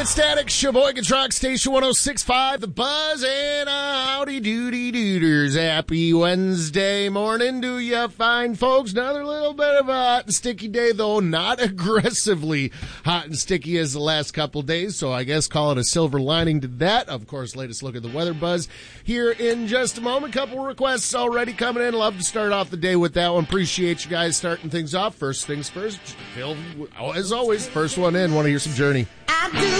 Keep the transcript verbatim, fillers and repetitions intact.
It's Static, Sheboygan Truck Station one oh six point five, The Buzz, and uh, howdy doody dooders. Happy Wednesday morning to you fine folks. Another little bit of a hot and sticky day, though not aggressively hot and sticky as the last couple days, so I guess call it a silver lining to that. Of course, latest look at the weather, Buzz, here in just a moment. Couple requests already coming in. Love to start off the day with that one. Appreciate you guys starting things off. First things first, Phil, as always, first one in. Want to hear some Journey. I do